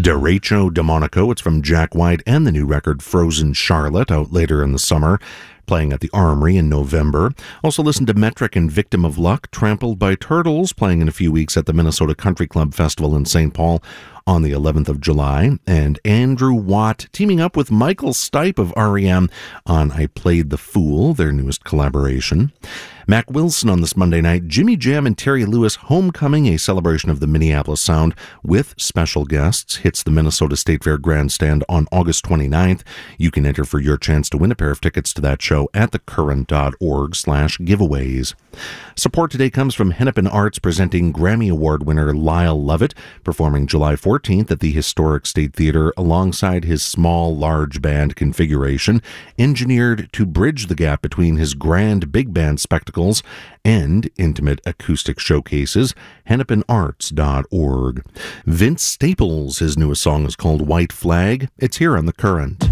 Derecho de Monaco, it's from Jack White, and the new record Frozen Charlotte, out later in the summer, playing at the Armory in November. Also listen to Metric and Victim of Luck, Trampled by Turtles, playing in a few weeks at the Minnesota Country Club Festival in St. Paul on the 11th of July. And Andrew Watt teaming up with Michael Stipe of REM on I Played the Fool, their newest collaboration. Mac Wilson on this Monday night, Jimmy Jam and Terry Lewis Homecoming, a celebration of the Minneapolis sound with special guests, hits the Minnesota State Fair Grandstand on August 29th. You can enter for your chance to win a pair of tickets to that show at thecurrent.org/giveaways. Support today comes from Hennepin Arts, presenting Grammy Award winner Lyle Lovett, performing July 14th at the Historic State Theater alongside his small, large band configuration, engineered to bridge the gap between his grand big band spectacle and intimate acoustic showcases. hennepinarts.org. Vince Staples, his newest song is called White Flag. It's here on The Current.